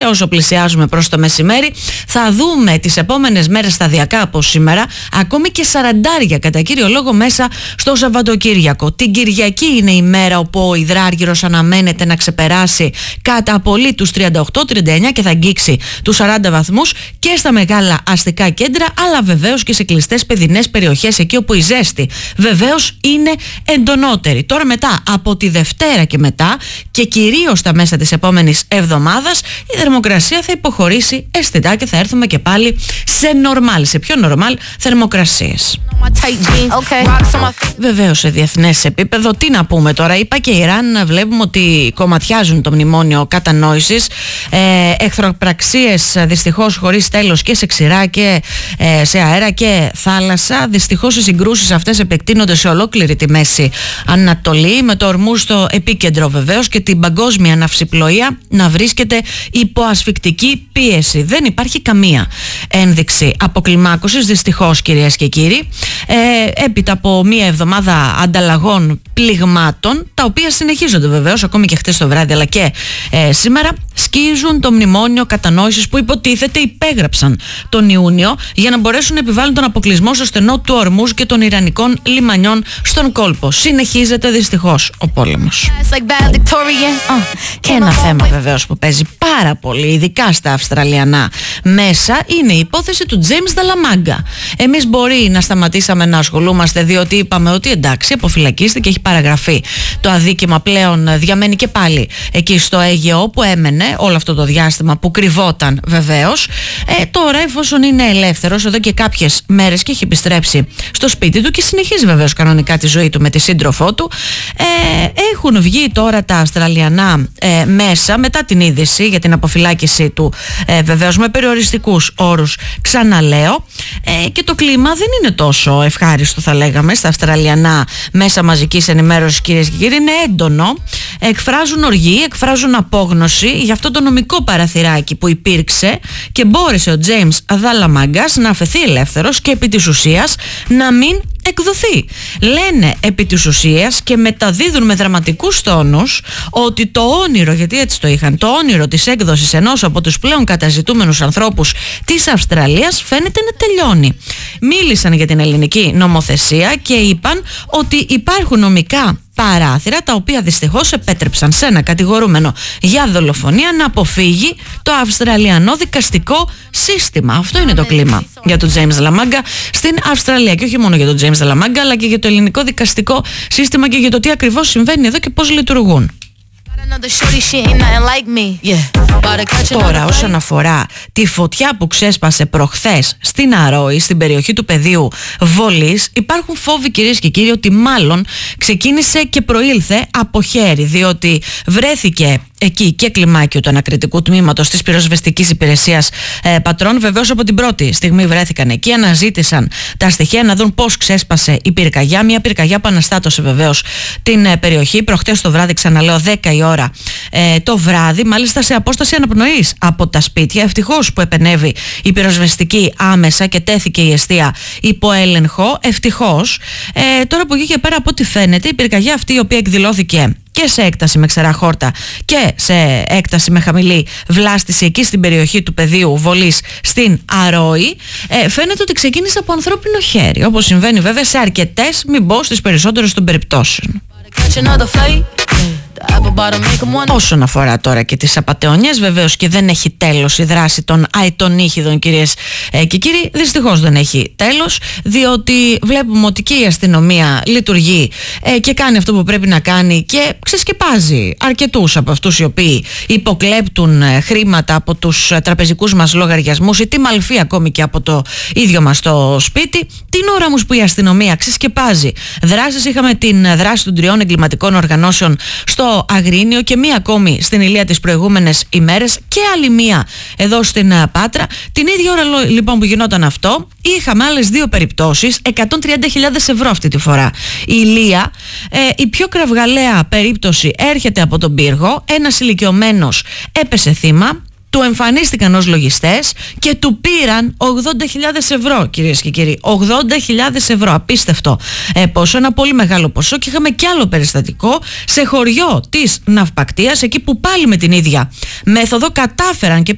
όσο πλησιάζουμε προς το μεσημέρι θα δούμε τις επόμενες μέρες σταδιακά από σήμερα ακόμη και 40 κατά κύριο λόγο μέσα στο Σαββατοκύριακο. Την Κυριακή είναι η μέρα όπου ο υδράργυρος αναμένεται να ξεπεράσει κατά πολύ τους 38-39 και θα αγγίξει τους 40 βαθμούς και στα μεγάλα αστικά κέντρα, αλλά βεβαίως και σε κλειστές παιδινές περιοχές εκεί όπου η ζέστη βεβαίως είναι εντονότερη. Τώρα μετά από τη Δευτέρα και μετά και κυρίως στα μέσα της επόμενης εβδομάδας η θερμοκρασία θα υποχωρήσει αισθητά και θα έρθουμε και πάλι σε νορμάλ, σε πιο νορμάλ θερμοκρασίες. Βεβαίως σε διεθνές επίπεδο, τι να πούμε τώρα, είπα και Ιράν βλέπουμε ότι κομματιάζουν το μνημόνιο κατανόησης, εχθροπραξίες δυστυχώς χωρίς τέλος και σε ξηρά και σε αέρα και θάλασσα. Δυστυχώς οι συγκρούσεις αυτές επεκτείνονται σε ολόκληρη τη Μέση Ανατολή, με το Ορμούζ στο επίκεντρο βεβαίως και την παγκόσμια ναυσιπλοεία να βρίσκεται υπό ασφυκτική πίεση. Δεν υπάρχει καμία ένδειξη αποκλιμάκωσης δυστυχώς, κυρίες και κύριοι, έπειτα από μία εβδομάδα ανταλλαγών πληγμάτων, τα οποία συνεχίζονται βεβαίως ακόμη και χτες το βράδυ αλλά και σήμερα, σκίζουν το μνημόνιο κατανόησης που υποτίθεται υπέγραψαν τον Ιούνιο για να μπορέσουν να επιβάλλουν τον αποκλεισμό στο στενό του Ορμούζ και των Ιρανικών λιμανιών στον κόλπο. Συνεχίζεται δυστυχώς ο πόλεμος. Και ένα θέμα βεβαίως που παίζει πάρα πολύ, ειδικά στα αυστραλιανά μέσα, είναι η υπόθεση του James Dallamaga. Εμείς μπορεί να σταματήσαμε να ασχολούμαστε διότι είπαμε ότι εντάξει, αποφυλακίστηκε, έχει παραγραφεί το αδίκημα, πλέον διαμένει και πάλι εκεί στο Αίγαιο που έμενε όλο αυτό το διάστημα που κρυβόταν βεβαίως. Τώρα εφόσον είναι ελεύθερος εδώ και κάποιες μέρες και έχει επιστρέψει στο σπίτι του και συνεχίζει βεβαίως κανονικά τη ζωή του με τη σύντροφό του, έχουν βγει τώρα τα αυστραλιανά μέσα μετά την είδηση για την αποφυλάκηση του, βεβαίως με περιοριστικούς όρους, ξαναλέω, και το κλίμα δεν είναι τόσο ευχάριστο θα λέγαμε στα αυστραλιανά μέσα μαζικής ενημέρωσης, κυρίες και κύριοι. Είναι έντονο, εκφράζουν οργή, εκφράζουν απόγνωση για αυτό το νομικό παραθυράκι που υπήρξε και μπόρεσε ο James Dallamaga να αφαιθεί ελεύθερος και επί της ουσίας να μην εκδοθεί. Λένε επί της ουσίας και μεταδίδουν με δραματικούς τόνους ότι το όνειρο, γιατί έτσι το είχαν, το όνειρο της έκδοσης ενός από τους πλέον καταζητούμενους ανθρώπους της Αυστραλίας φαίνεται να τελειώνει. Μίλησαν για την ελληνική νομοθεσία και είπαν ότι υπάρχουν νομικά παράθυρα τα οποία δυστυχώς επέτρεψαν σε ένα κατηγορούμενο για δολοφονία να αποφύγει το αυστραλιανό δικαστικό σύστημα. Αυτό είναι το κλίμα για τον James Dallamaga στην Αυστραλία και όχι μόνο για τον James Dallamaga αλλά και για το ελληνικό δικαστικό σύστημα και για το τι ακριβώς συμβαίνει εδώ και πώς λειτουργούν. Τώρα όσον αφορά τη φωτιά που ξέσπασε προχθές στην Αρόη, στην περιοχή του πεδίου Βολής, υπάρχουν φόβοι, κυρίες και κύριοι, ότι μάλλον ξεκίνησε και προήλθε από χέρι, διότι βρέθηκε εκεί και κλιμάκιο του ανακριτικού τμήματος της πυροσβεστικής υπηρεσίας Πατρών. Βεβαίως από την πρώτη στιγμή βρέθηκαν εκεί, αναζήτησαν τα στοιχεία να δουν πώς ξέσπασε η πυρκαγιά. Μια πυρκαγιά που αναστάτωσε βεβαίως την περιοχή προχτές το βράδυ, ξαναλέω 10 η ώρα το βράδυ, μάλιστα σε απόσταση αναπνοής από τα σπίτια. Ευτυχώς που επενέβη η πυροσβεστική άμεσα και τέθηκε η εστία υπό έλεγχο. Ευτυχώς. Τώρα από εκεί και πέρα, από ό,τι φαίνεται, η πυρκαγιά αυτή, η οποία εκδηλώθηκε και σε έκταση με ξερά χόρτα και σε έκταση με χαμηλή βλάστηση εκεί στην περιοχή του πεδίου Βολής στην Αρόη, φαίνεται ότι ξεκίνησε από ανθρώπινο χέρι, όπως συμβαίνει βέβαια σε αρκετές, μην πω στις περισσότερες των περιπτώσεων. Όσον αφορά τώρα και τις απατεωνιές, βεβαίως και δεν έχει τέλος η δράση των αετονύχηδων, κυρίες και κύριοι. Δυστυχώς δεν έχει τέλος, διότι βλέπουμε ότι και η αστυνομία λειτουργεί και κάνει αυτό που πρέπει να κάνει και ξεσκεπάζει αρκετούς από αυτούς οι οποίοι υποκλέπτουν χρήματα από τους τραπεζικούς μας λογαριασμούς ή τη μαλφή ακόμη και από το ίδιο μας το σπίτι. Την ώρα όμως που η αστυνομία ξεσκεπάζει δράσεις, είχαμε την δράση των 3 εγκληματικών οργανώσεων στο Αγρίνιο και μία ακόμη στην Ηλία τις προηγούμενες ημέρες και άλλη μία εδώ στην Πάτρα. Την ίδια ώρα λοιπόν που γινόταν αυτό, είχαμε άλλες 2 περιπτώσεις, 130.000 ευρώ αυτή τη φορά. Η Ηλία, η πιο κραυγαλαία περίπτωση έρχεται από τον πύργο. Ένας ηλικιωμένος έπεσε θύμα, του εμφανίστηκαν ως λογιστές και του πήραν 80.000 ευρώ, κυρίες και κύριοι. 80.000 ευρώ, απίστευτο ποσό, ένα πολύ μεγάλο ποσό. Και είχαμε κι άλλο περιστατικό σε χωριό της Ναυπακτίας, εκεί που πάλι με την ίδια μέθοδο κατάφεραν και